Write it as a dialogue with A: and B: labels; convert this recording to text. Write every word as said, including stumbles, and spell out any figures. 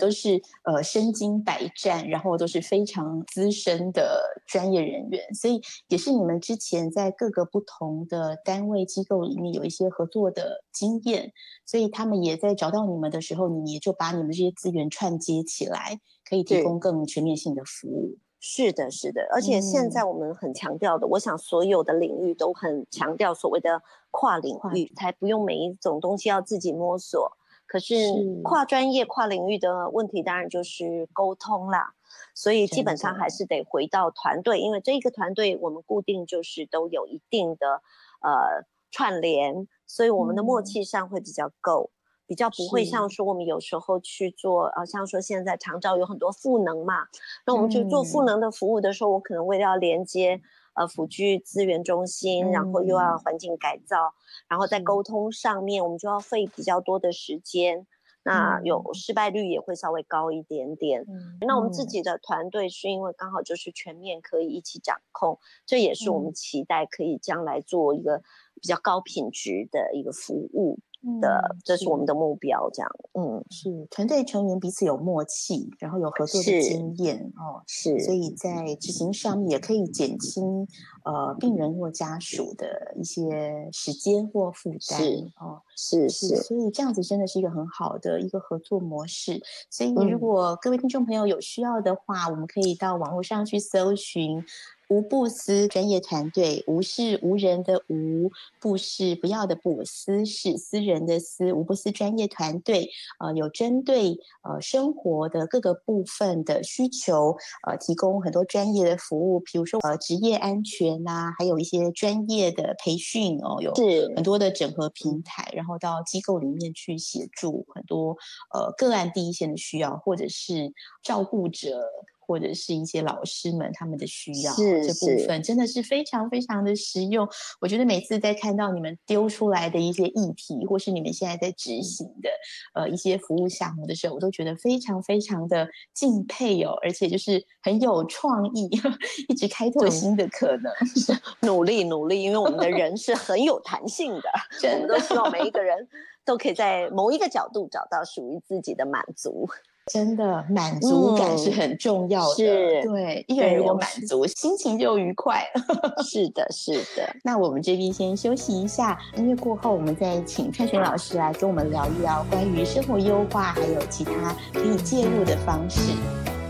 A: 都是呃身经百战，然后都是非常资深的专业人员，所以也是你们之前在各个不同的单位机构里面有一些合作的经验，所以他们也在找到你们的时候，你也就把你们这些资源串接起来，可以提供更全面性的服务。
B: 是的，是的，而且现在我们很强调的，嗯、我想所有的领域都很强调所谓的跨领域，才不用每一种东西要自己摸索。可是跨专业、跨领域的问题，当然就是沟通啦。所以基本上还是得回到团队，因为这一个团队我们固定就是都有一定的呃串联，所以我们的默契上会比较够。嗯，比较不会像说我们有时候去做呃，像说现在长照有很多赋能嘛，那我们去做赋能的服务的时候，我可能为了要连接呃辅具资源中心，然后又要环境改造，然后在沟通上面我们就要费比较多的时间，那有失败率也会稍微高一点点。嗯，那我们自己的团队是因为刚好就是全面可以一起掌控，这也是我们期待可以将来做一个比较高品质的一个服务的，嗯，这是我们的目标，这样。嗯，
A: 是团队成员彼此有默契，然后有合作的经验哦，是，所以在执行上面也可以减轻呃病人或家属的一些时间或负担哦，
B: 是是，
A: 所以这样子真的是一个很好的一个合作模式。所以如果各位听众朋友有需要的话，嗯，我们可以到网络上去搜寻。无不思专业团队，无是无人的无，不是不要的不，私是私人的私，无不思专业团队，呃，有针对呃生活的各个部分的需求，呃，提供很多专业的服务，比如说呃职业安全啊，还有一些专业的培训哦，有很多的整合平台，然后到机构里面去协助很多呃个案第一线的需要，或者是照顾者。或者是一些老师们他们的需要，这部分真的是非常非常的实用。我觉得每次在看到你们丢出来的一些议题，或是你们现在在执行的呃一些服务项目的时候，我都觉得非常非常的敬佩哦，而且就是很有创意，一直开拓新的可能。
B: 努力努力，因为我们的人是很有弹性的，我们都希望每一个人都可以在某一个角度找到属于自己的满足。
A: 真的满足感是很重要的，嗯，是，对，一个人如果满足，心情就愉快。
B: 是的，是的。
A: 那我们这边先休息一下，音乐过后，我们再请蔡璇老师来跟我们聊一聊关于生活优化，还有其他可以介入的方式。